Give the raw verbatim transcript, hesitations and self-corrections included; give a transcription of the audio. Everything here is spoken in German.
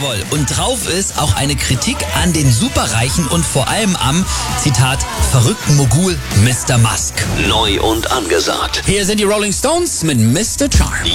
Jawohl, und drauf ist auch eine Kritik an den Superreichen und vor allem am, Zitat, verrückten Mogul Mister Musk. Neu und angesagt. Hier sind die Rolling Stones mit Mister Charm.